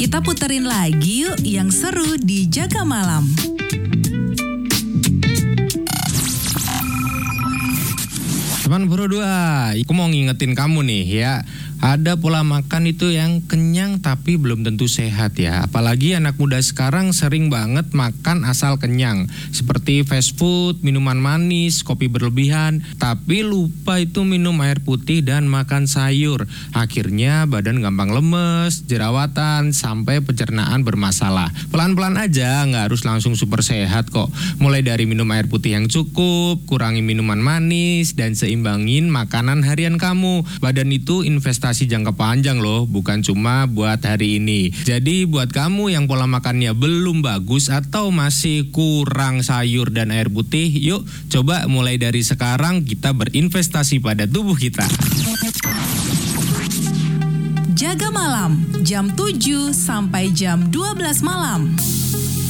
Kita puterin lagi yuk yang seru di Jaga Malam. Teman Bro 2, aku mau ngingetin kamu nih ya. Ada pola makan itu yang kenyang tapi belum tentu sehat ya. Apalagi anak muda sekarang sering banget makan asal kenyang. Seperti fast food, minuman manis, kopi berlebihan. Tapi lupa itu minum air putih dan makan sayur. Akhirnya badan gampang lemes, jerawatan, sampai pencernaan bermasalah. Pelan-pelan aja, nggak harus langsung super sehat kok. Mulai dari minum air putih yang cukup, kurangi minuman manis, dan seimbangin makanan harian kamu. Badan itu investasi jangka panjang loh, bukan cuma buat hari ini. Jadi buat kamu yang pola makannya belum bagus atau masih kurang sayur dan air putih, yuk coba mulai dari sekarang kita berinvestasi pada tubuh kita. Jaga Malam, jam 7 sampai jam 12 malam.